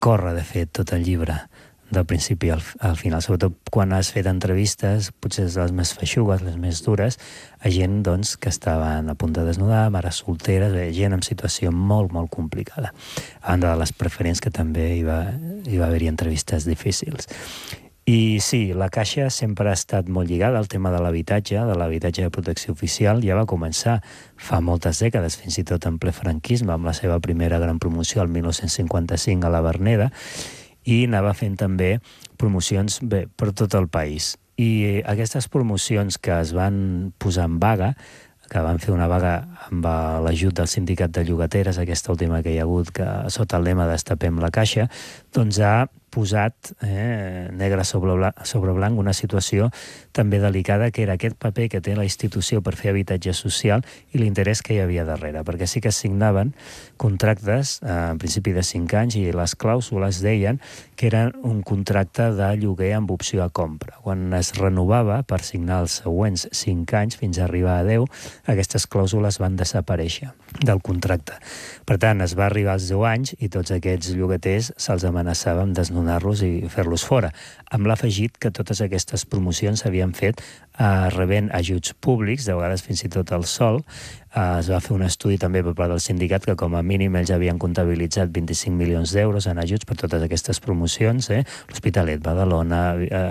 córrer, de fet, tot el llibre, del principi al final, sobretot quan has fet entrevistes, potser les més feixugues, les més dures, a gent doncs, que estaven a punt de desnudar, mares solteres, gent en situació molt, molt complicada. A banda de les preferents, que també hi va haver-hi entrevistes difícils. I sí, la Caixa sempre ha estat molt lligada al tema de l'habitatge de protecció oficial. Ja va començar fa moltes dècades, fins i tot en ple franquisme, amb la seva primera gran promoció el 1955 a la Verneda, i anava fent també promocions per tot el país. I aquestes promocions que es van posar en vaga, que van fer una vaga amb l'ajut del sindicat de llogateres, aquesta última que hi ha hagut, que sota el lema d'Estapem la Caixa, doncs ha posat negre sobre blanc una situació també delicada, que era aquest paper que té la institució per fer habitatge social i l'interès que hi havia darrere, perquè sí que es signaven contractes en principi de 5 anys i les clàusules deien que eren un contracte de lloguer amb opció a compra. Quan es renovava per signar els següents 5 anys fins a arribar a 10, aquestes clàusules van desaparèixer del contracte. Per tant, es va arribar als 10 anys i tots aquests llogaters se'ls amenaçava amb desnonar-los i fer-los fora, amb l'afegit que totes aquestes promocions s'havien fet rebent ajuts públics, de vegades fins i tot el sol. Es va fer un estudi també per part del sindicat que com a mínim ells havien comptabilitzat 25 milions d'euros en ajuts per totes aquestes promocions, l'Hospitalet, Badalona,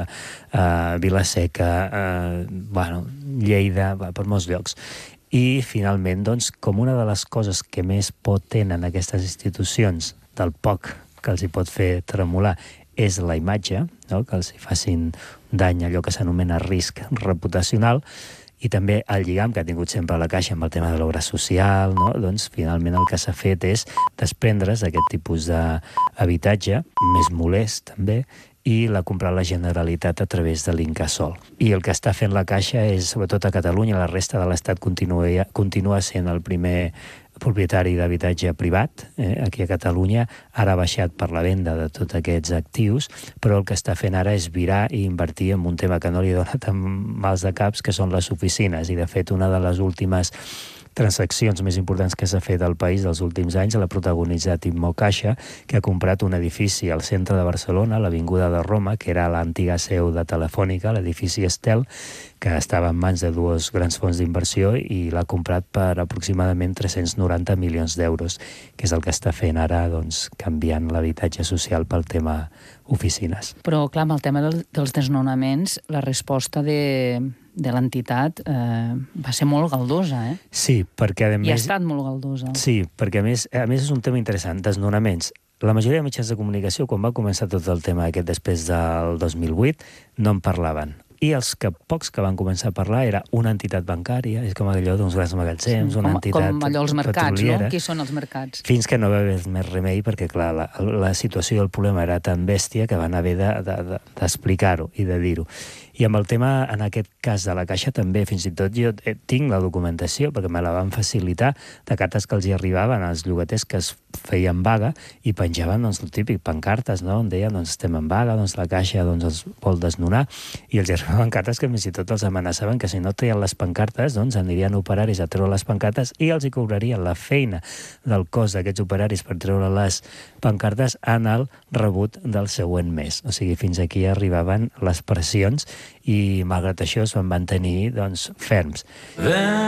Vila-seca, Lleida, per molts llocs. I finalment, doncs, com una de les coses que més por tenen aquestes institucions, del poc que els hi pot fer tremolar, és la imatge, no? Que els hi facin dany, allò que s'anomena risc reputacional, i també el lligam que ha tingut sempre la Caixa amb el tema de l'obra social, no? Doncs finalment el que s'ha fet és desprendre's d'aquest tipus d'habitatge, més molest també, i l'ha comprat la Generalitat a través de l'Incasòl. I el que està fent la Caixa és, sobretot a Catalunya, la resta de l'Estat continua sent el primer propietari d'habitatge privat, aquí a Catalunya, ara ha baixat per la venda de tots aquests actius, però el que està fent ara és virar i invertir en un tema que no li dona tant mals de caps, que són les oficines, i de fet una de les últimes transaccions més importants que s'ha fet al país dels últims anys l'ha protagonitzat Immocaixa, que ha comprat un edifici al centre de Barcelona, a l'Avinguda de Roma, que era l'antiga seu de Telefònica, l'edifici Estel, que estava en mans de dues grans fonts d'inversió, i l'ha comprat per aproximadament 390 milions d'euros, que és el que està fent ara, doncs, canviant l'habitatge social pel tema oficines. Però, clar, amb el tema dels desnonaments, la resposta de l'entitat va ser molt galdosa, Sí, perquè a més... I ha estat molt galdosa. Sí, perquè a més és un tema interessant, desnonaments. La majoria de mitjans de comunicació, quan va començar tot el tema aquest després del 2008, no en parlaven. I els pocs que van començar a parlar era una entitat bancària, és com allò d'uns grans magatzems, una entitat com allò els mercats, petroliera. no? Qui són els mercats? Fins que no va haver més remei, perquè, clar, la situació i el problema era tan bèstia que van haver d'explicar-ho i de dir-ho. I amb el tema, en aquest cas de la Caixa, també, fins i tot jo tinc la documentació, perquè me la van facilitar, de cartes que els hi arribaven als llogaters que es feien vaga i penjaven, doncs, el típic, pancartes, no? On deien, doncs, estem en vaga, doncs, la Caixa els vol desnonar, i els hi arribaven cartes que fins i tot els amenaçaven que si no treien les pancartes, doncs, anirien operaris a treure les pancartes i els hi cobrarien la feina del cos d'aquests operaris per treure les pancartes en el rebut del següent mes. O sigui, fins aquí arribaven les pressions, i malgrat això es van mantenir, doncs, ferms.